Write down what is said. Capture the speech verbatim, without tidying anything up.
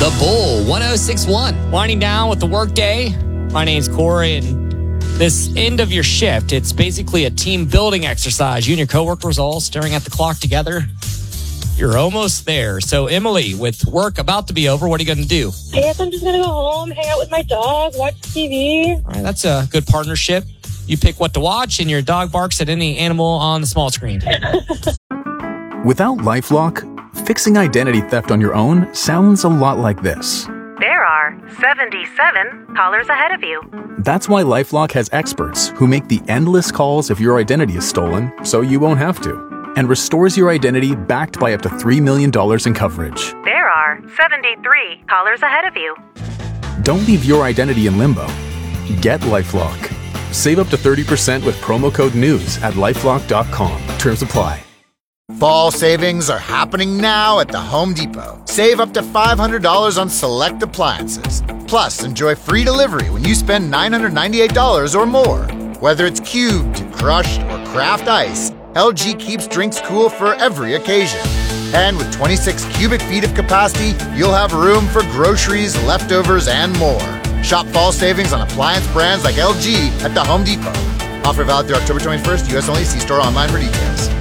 The Bull one oh six point one. Winding down with the workday. My name's Corey, and this end of your shift, it's basically a team building exercise. You and your coworkers all staring at the clock together. You're almost there. So, Emily, with work about to be over, what are you going to do? I guess I'm just going to go home, hang out with my dog, watch T V. All right, that's a good partnership. You pick what to watch, and your dog barks at any animal on the small screen. Without LifeLock, fixing identity theft on your own sounds a lot like this. There are seventy-seven callers ahead of you. That's why LifeLock has experts who make the endless calls if your identity is stolen, so you won't have to, and restores your identity backed by up to three million dollars in coverage. There are seventy-three callers ahead of you. Don't leave your identity in limbo. Get LifeLock. Save up to thirty percent with promo code NEWS at lifelock dot com. Terms apply. Fall savings are happening now at the Home Depot. Save up to five hundred dollars on select appliances. Plus, enjoy free delivery when you spend nine hundred ninety-eight dollars or more. Whether it's cubed, crushed, or craft ice, L G keeps drinks cool for every occasion. And with twenty-six cubic feet of capacity, you'll have room for groceries, leftovers, and more. Shop fall savings on appliance brands like L G at the Home Depot. Offer valid through October twenty-first. U S only. See store online for details.